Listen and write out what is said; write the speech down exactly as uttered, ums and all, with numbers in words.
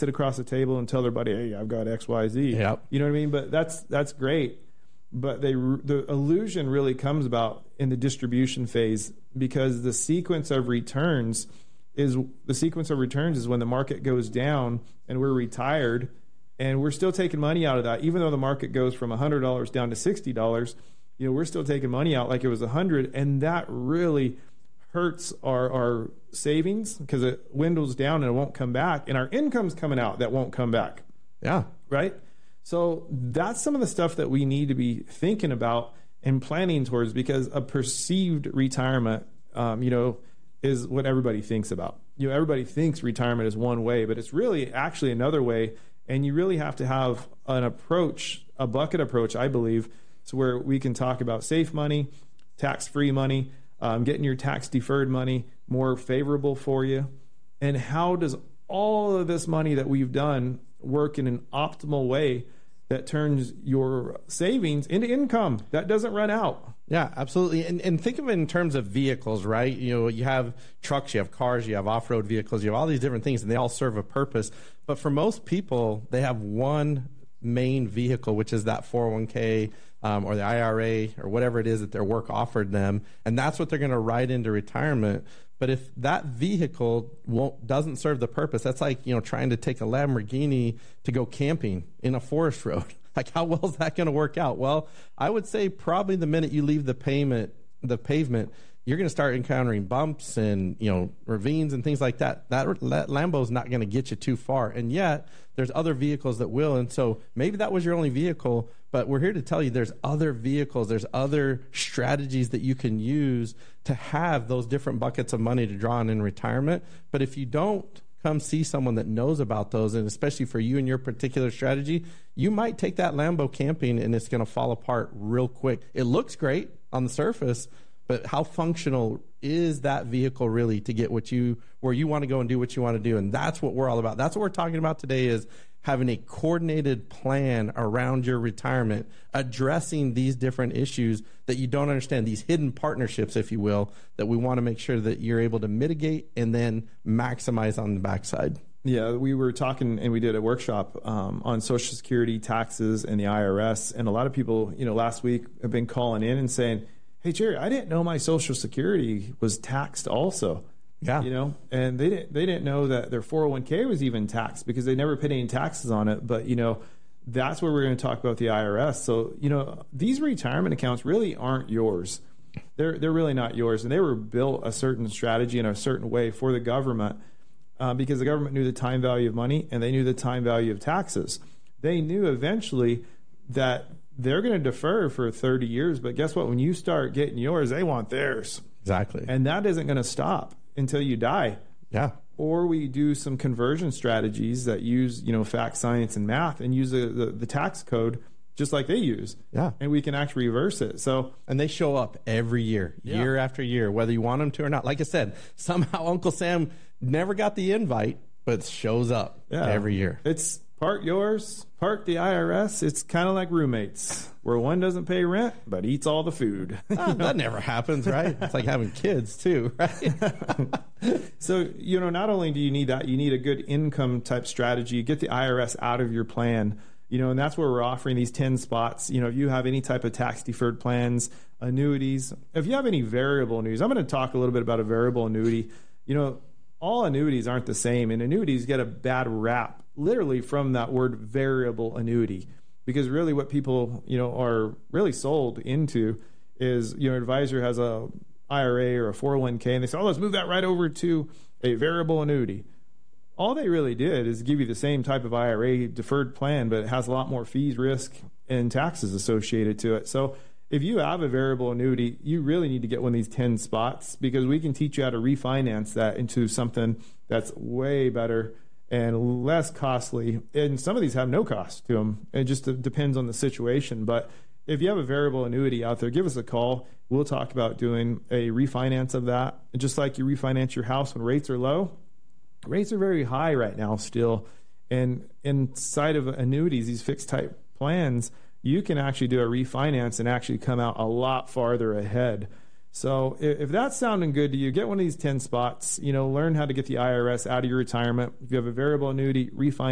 sit across the table and tell their buddy, hey, I've got X, Y, Z. Yep. You know what I mean? But that's that's great. But they the illusion really comes about in the distribution phase, because the sequence of returns is the sequence of returns is when the market goes down and we're retired and we're still taking money out of that. Even though the market goes from one hundred dollars down to sixty dollars, you know, we're still taking money out like it was one hundred, and that really hurts our, our savings because it dwindles down and it won't come back, and our income's coming out that won't come back. Yeah. Right? So that's some of the stuff that we need to be thinking about and planning towards, because a perceived retirement, um, you know, is what everybody thinks about. You know, everybody thinks retirement is one way, but it's really actually another way. And you really have to have an approach, a bucket approach, I believe, to where we can talk about safe money, tax-free money, um, getting your tax-deferred money more favorable for you. And how does all of this money that we've done work in an optimal way that turns your savings into income that doesn't run out? Yeah, absolutely. And and think of it in terms of vehicles, right? You know, you have trucks, you have cars, you have off-road vehicles, you have all these different things, and they all serve a purpose. But for most people, they have one main vehicle, which is that four oh one k um, or the I R A or whatever it is that their work offered them, and that's what they're going to ride into retirement. But if that vehicle won't doesn't serve the purpose, that's like, you know, trying to take a Lamborghini to go camping in a forest road. Like, how well is that going to work out? Well, I would say probably the minute you leave the pavement, the pavement, you're going to start encountering bumps and, you know, ravines and things like that. That, that Lambo is not going to get you too far. And yet there's other vehicles that will. And so maybe that was your only vehicle, but we're here to tell you there's other vehicles, there's other strategies that you can use to have those different buckets of money to draw on in retirement. But if you don't come see someone that knows about those, and especially for you and your particular strategy, you might take that Lambo camping and it's going to fall apart real quick. It looks great on the surface, but how functional is that vehicle really to get what you, where you want to go and do what you want to do? And that's what we're all about. That's what we're talking about today, is having a coordinated plan around your retirement, addressing these different issues that you don't understand, these hidden partnerships, if you will, that we want to make sure that you're able to mitigate and then maximize on the backside. Yeah, we were talking and we did a workshop um, on Social Security, taxes, and the I R S. And a lot of people, you know, last week have been calling in and saying, hey, Jerry, I didn't know my Social Security was taxed also. Yeah. You know, and they didn't they didn't know that their four oh one k was even taxed because they never paid any taxes on it. But, you know, that's where we're going to talk about the I R S. So, you know, these retirement accounts really aren't yours. They're they're really not yours. And they were built a certain strategy in a certain way for the government uh, because the government knew the time value of money and they knew the time value of taxes. They knew eventually that they're going to defer for thirty years. But guess what? When you start getting yours, they want theirs. Exactly. And that isn't going to stop until you die. Yeah. Or we do some conversion strategies that use, you know, fact, science, and math, and use the, the, the tax code just like they use. Yeah. And we can actually reverse it. So, and they show up every year, yeah. year after year, whether you want them to or not. Like I said, somehow Uncle Sam never got the invite, but shows up yeah. every year. It's part yours, part the I R S. It's kind of like roommates, where one doesn't pay rent but eats all the food. Oh, that never happens, right? It's like having kids too, right? So, you know, not only do you need that, you need a good income type strategy. Get the I R S out of your plan, you know, and that's where we're offering these ten spots. You know, if you have any type of tax deferred plans, annuities, if you have any variable annuities, I'm going to talk a little bit about a variable annuity. You know, all annuities aren't the same, and annuities get a bad rap literally from that word variable annuity, because really what people, you know, are really sold into is, you know, advisor has a I R A or a four oh one k and they say, oh, let's move that right over to a variable annuity. All they really did is give you the same type of I R A deferred plan, but it has a lot more fees, risk, and taxes associated to it. So if you have a variable annuity, you really need to get one of these ten spots, because we can teach you how to refinance that into something that's way better and less costly. And some of these have no cost to them. It just depends on the situation. But if you have a variable annuity out there, give us a call. We'll talk about doing a refinance of that. And just like you refinance your house when rates are low, rates are very high right now still. And inside of annuities, these fixed type plans, you can actually do a refinance and actually come out a lot farther ahead. So if that's sounding good to you, get one of these ten spots, you know, learn how to get the I R S out of your retirement. If you have a variable annuity, refinance